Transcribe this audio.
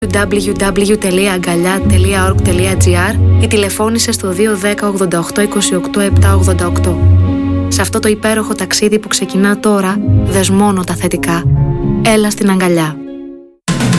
www.aγκαλιά.org.gr ή τηλεφώνησε στο 210 88 28 788. Σε αυτό το υπέροχο ταξίδι που ξεκινά τώρα, δες μόνο τα θετικά. Έλα στην αγκαλιά.